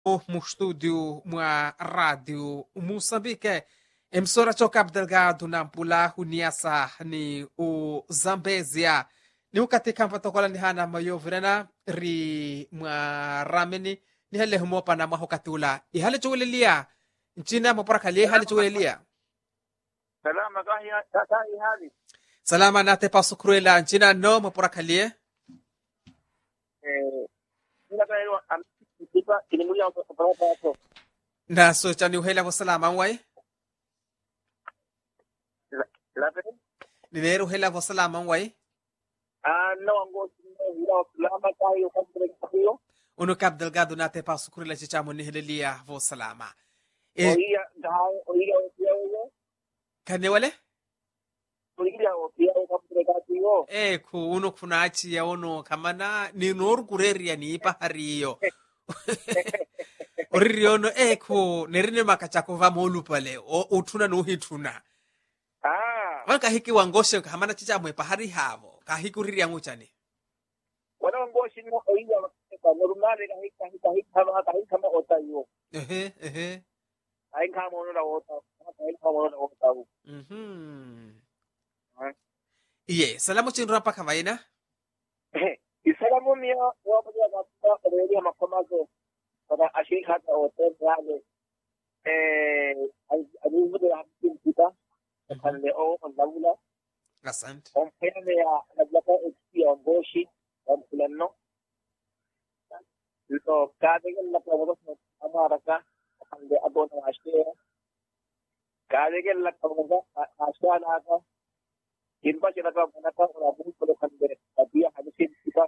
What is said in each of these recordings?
mu estúdio mwa rádio Moçambique, emissora cho Cabo Delgado na mpula huniasa ni u Zambezia ni ukati kampa tokola ni hana mayo virana ri mwa rameni ni hele humopa na mahokatula ihale chuwelelia nchina mopora kalie ihale chuwelelia salama kahi hali salama nate pasukruela nchina no mopora kalie ila kayo tipa kinimulia kwa hapo na so chani uhela wa salama wai la ni neru uhela wa salama wai no wango ila salama kayo kayo uno Cabo Delgado nate pasukruela chichamo ni helelia wa salama oia dai oia kane wale oia opia kayo ku uno kuna achi ya uno kamana ni noru kureria ni ipa hariyo oriri ono ku nerine makachako va molu pale o utuna no hituna waka hiki wangoshe kamana chicha mwe pahari havo kahiki uriri yangu chani wana wangoshi no oia kwa normale kahiki kama otayo ai kama ono la ota ai kama ono la ota iye salamu chinra pa kavaina isalamu mia wapaja kapita redia makamazo pada ashika hata hotel yale alivude hapo kita kande o ndabula asante on pene ya nablaka expi on boshi on plano so kade la promodo amaraka kande abona ashke kade la promodo ashana ka kinpa chinaka manaka rabu ko kande abia hadisin kita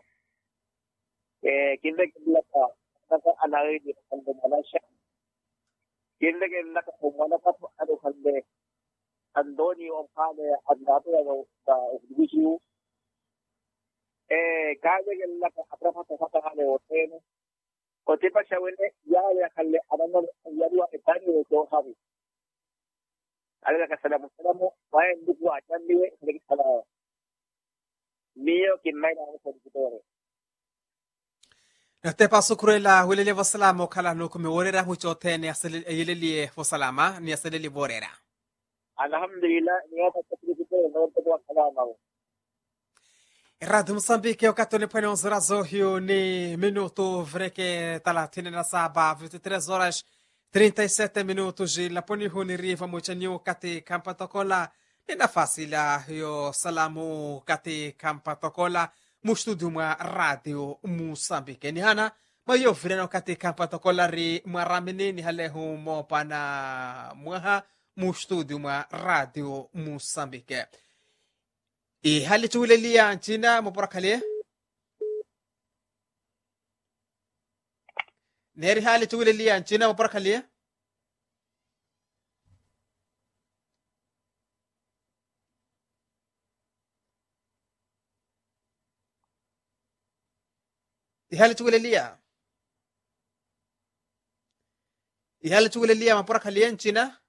kinda la ka anay di kande malasya kinda ka manaka ado kande andoni on kane adlato ya da division kade la ka atrafa ta kane hotel ko tipa shawene ya khalle adana yadwa etani ko habi ala ka salamu wae ndugu atandiwe ndiki salamu niyo kinmaina ko ditore nate pasukruela hulele wa salama kala no kume worera hucho tene asele yelele wa salama ni asele borera alhamdulillah niyo ta tikite no to salama Radio Moçambique wakati ni 11 horas hiyo ni minuto vreke 37 23 horas 37 minutos laponi huni riva mochanyo kati kampa tokola ni nafasi la hiyo salamu kati kampa tokola mu studio mwa Radio Moçambique ni hana mayo vireno kati kampa tokola ri mwaramini ni hale humo pana mwaha mu studio mwa Radio Moçambique hali chulelia nchina moprakale neri hali chulelia nchina moprakale hali chulelia moprakale nchina